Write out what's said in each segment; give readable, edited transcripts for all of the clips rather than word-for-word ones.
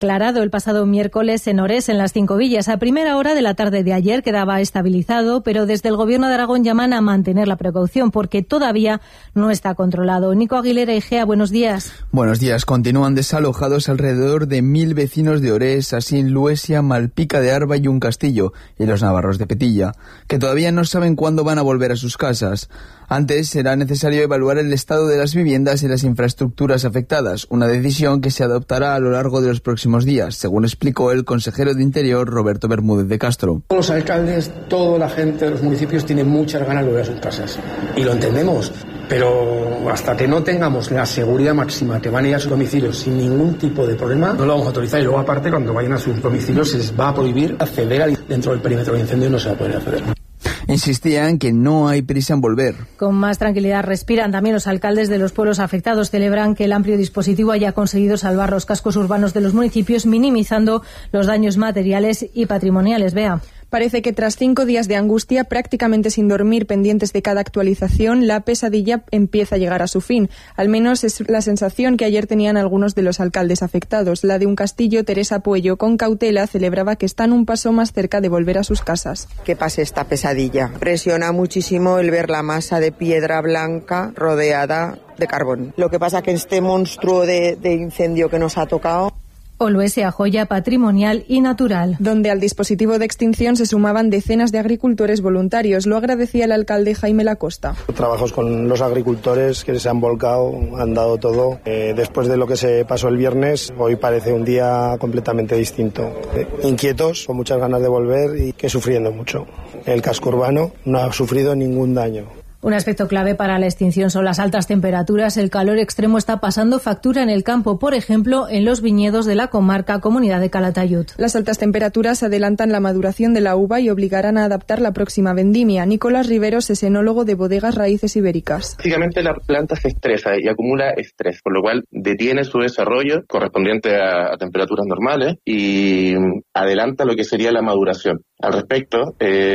declarado el pasado miércoles en Orés, en las Cinco Villas. A primera hora de la tarde de ayer quedaba estabilizado, pero desde el Gobierno de Aragón llaman a mantener la precaución porque todavía no está controlado. Nico Aguilera, Igea, buenos días. Buenos días. Continúan desalojados alrededor de 1.000 vecinos de Orés, Asín, Luesia, Malpica de Arba y Un Castillo, y los navarros de Petilla, que todavía no saben cuándo van a volver a sus casas. Antes será necesario evaluar el estado de las viviendas y las infraestructuras afectadas, una decisión que se adoptará a lo largo de los próximos días, según explicó el consejero de Interior, Roberto Bermúdez de Castro. Los alcaldes, toda la gente de los municipios tiene muchas ganas de volver a sus casas, y lo entendemos, pero hasta que no tengamos la seguridad máxima que van a ir a sus domicilios sin ningún tipo de problema, no lo vamos a autorizar. Y luego, aparte, cuando vayan a sus domicilios se les va a prohibir acceder dentro del perímetro de incendio, no se va a poder acceder. Insistían que no hay prisa en volver. Con más tranquilidad respiran también los alcaldes de los pueblos afectados. Celebran que el amplio dispositivo haya conseguido salvar los cascos urbanos de los municipios, minimizando los daños materiales y patrimoniales. Bea. Parece que tras 5 días de angustia, prácticamente sin dormir, pendientes de cada actualización, la pesadilla empieza a llegar a su fin. Al menos es la sensación que ayer tenían algunos de los alcaldes afectados. La de Un Castillo, Teresa Puello, con cautela, celebraba que están un paso más cerca de volver a sus casas. Que pase esta pesadilla. Presiona muchísimo el ver la masa de piedra blanca rodeada de carbón. Lo que pasa que este monstruo de incendio que nos ha tocado... Oluesia, joya patrimonial y natural. Donde al dispositivo de extinción se sumaban decenas de agricultores voluntarios. Lo agradecía el alcalde Jaime Lacosta. Trabajos con los agricultores que se han volcado, han dado todo. Después de lo que se pasó el viernes, hoy parece un día completamente distinto. Inquietos, con muchas ganas de volver y que sufriendo mucho. El casco urbano no ha sufrido ningún daño. Un aspecto clave para la extinción son las altas temperaturas. El calor extremo está pasando factura en el campo, por ejemplo, en los viñedos de la comarca Comunidad de Calatayud. Las altas temperaturas adelantan la maduración de la uva y obligarán a adaptar la próxima vendimia. Nicolás Riveros es enólogo de Bodegas Raíces Ibéricas. Básicamente la planta se estresa y acumula estrés, por lo cual detiene su desarrollo correspondiente a temperaturas normales y adelanta lo que sería la maduración. Al respecto,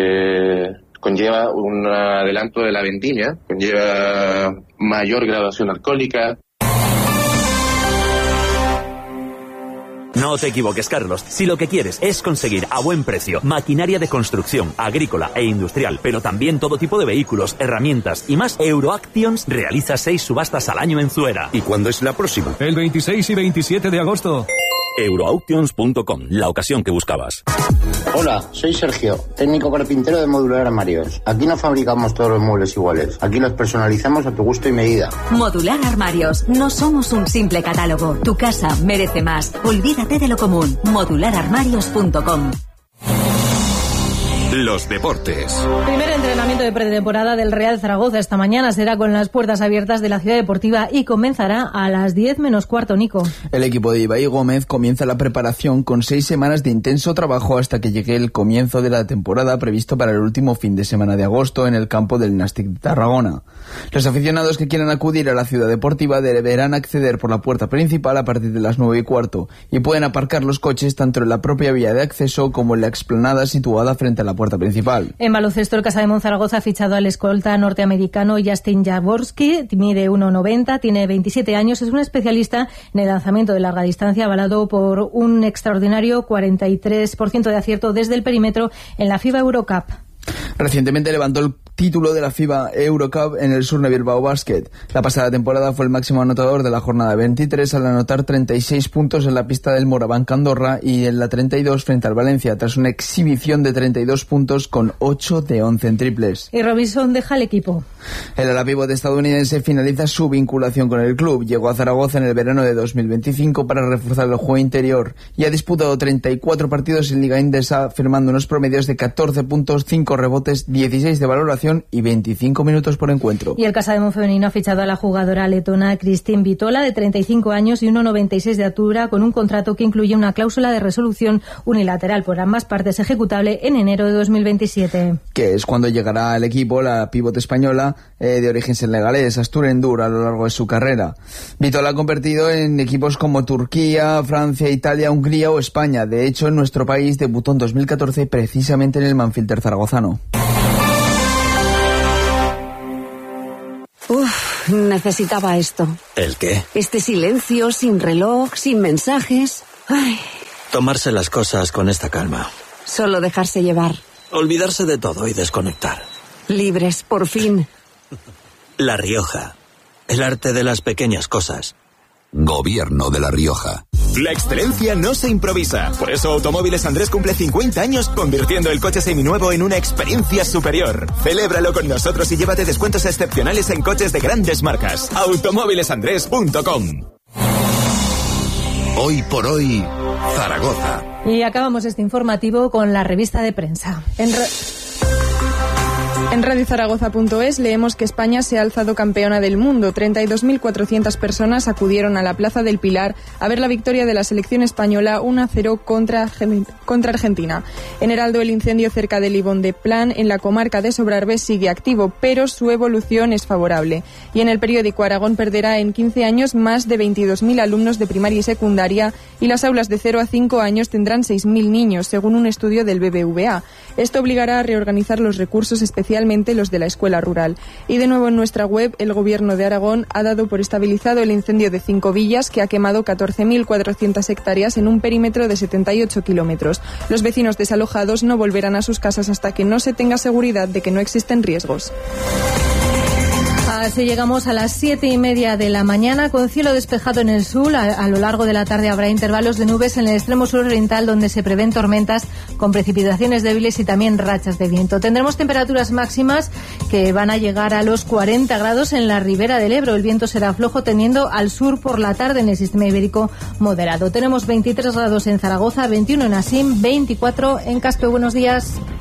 conlleva un adelanto de la vendimia, conlleva mayor graduación alcohólica. No te equivoques, Carlos. Si lo que quieres es conseguir a buen precio maquinaria de construcción, agrícola e industrial, pero también todo tipo de vehículos, herramientas y más, Euroactions realiza 6 subastas al año en Zuera. ¿Y cuándo es la próxima? El 26 y 27 de agosto. Euroauctions.com, la ocasión que buscabas. Hola, soy Sergio, técnico carpintero de Modular Armarios. Aquí no fabricamos todos los muebles iguales, aquí los personalizamos a tu gusto y medida. Modular Armarios, no somos un simple catálogo. Tu casa merece más. Olvídate de lo común. Modulararmarios.com. Los deportes. Primer entrenamiento de pretemporada del Real Zaragoza esta mañana será con las puertas abiertas de la ciudad deportiva y comenzará a las 10 menos cuarto, Nico. El equipo de Ibai Gómez comienza la preparación con 6 semanas de intenso trabajo hasta que llegue el comienzo de la temporada previsto para el último fin de semana de agosto en el campo del Nàstic de Tarragona. Los aficionados que quieran acudir a la ciudad deportiva deberán acceder por la puerta principal a partir de las 9:15 y pueden aparcar los coches tanto en la propia vía de acceso como en la explanada situada frente a la puerta principal. En baloncesto, el Casa de Monzaragoza ha fichado al escolta norteamericano Justin Jaworski, mide 1,90, tiene 27 años, es un especialista en el lanzamiento de larga distancia, avalado por un extraordinario 43% de acierto desde el perímetro en la FIBA Eurocup. Recientemente levantó el título de la FIBA Eurocup en el Surne Bilbao Basket. La pasada temporada fue el máximo anotador de la jornada 23 al anotar 36 puntos en la pista del Morabanc Andorra y en la 32 frente al Valencia, tras una exhibición de 32 puntos con 8 de 11 en triples. Y Robinson deja el equipo. El ala-pívot estadounidense finaliza su vinculación con el club. Llegó a Zaragoza en el verano de 2025 para reforzar el juego interior y ha disputado 34 partidos en Liga Endesa, firmando unos promedios de 14 puntos, 5 rebotes, 16 de valoración y 25 minutos por encuentro. Y el Casa de Mon femenino ha fichado a la jugadora letona Christine Vitola, de 35 años y 1,96 de altura, con un contrato que incluye una cláusula de resolución unilateral por ambas partes ejecutable en enero de 2027. Que es cuando llegará al equipo la pívot española de origen senegalés, Astur Endur, a lo largo de su carrera. Vitola ha convertido en equipos como Turquía, Francia, Italia, Hungría o España. De hecho, en nuestro país debutó en 2014 precisamente en el Manfilter zaragozano. Necesitaba esto. ¿El qué? Este silencio, sin reloj, sin mensajes. Ay. Tomarse las cosas con esta calma. Solo dejarse llevar. Olvidarse de todo y desconectar. Libres, por fin. La Rioja. El arte de las pequeñas cosas. Gobierno de La Rioja. La excelencia no se improvisa. Por eso Automóviles Andrés cumple 50 años convirtiendo el coche seminuevo en una experiencia superior. Celébralo con nosotros y llévate descuentos excepcionales en coches de grandes marcas. Automóvilesandrés.com. Hoy por hoy, Zaragoza. Y acabamos este informativo con la revista de prensa. En radiozaragoza.es leemos que España se ha alzado campeona del mundo. 32.400 personas acudieron a la Plaza del Pilar a ver la victoria de la selección española 1-0 contra Argentina. En Heraldo, el incendio cerca de Libón de Plan, en la comarca de Sobrarbe, sigue activo, pero su evolución es favorable. Y en el periódico, Aragón perderá en 15 años más de 22.000 alumnos de primaria y secundaria y las aulas de 0 a 5 años tendrán 6.000 niños, según un estudio del BBVA. Esto obligará a reorganizar los recursos, especialmente los de la escuela rural. Y de nuevo en nuestra web, el Gobierno de Aragón ha dado por estabilizado el incendio de Cinco Villas, que ha quemado 14.400 hectáreas en un perímetro de 78 kilómetros. Los vecinos desalojados no volverán a sus casas hasta que no se tenga seguridad de que no existen riesgos. Así llegamos a las 7:30 de la mañana con cielo despejado en el sur. A lo largo de la tarde habrá intervalos de nubes en el extremo sur oriental, donde se prevén tormentas con precipitaciones débiles y también rachas de viento. Tendremos temperaturas máximas que van a llegar a los 40 grados en la ribera del Ebro. El viento será flojo tendiendo al sur por la tarde, en el sistema ibérico moderado. Tenemos 23 grados en Zaragoza, 21 en Asín, 24 en Caspe. Buenos días.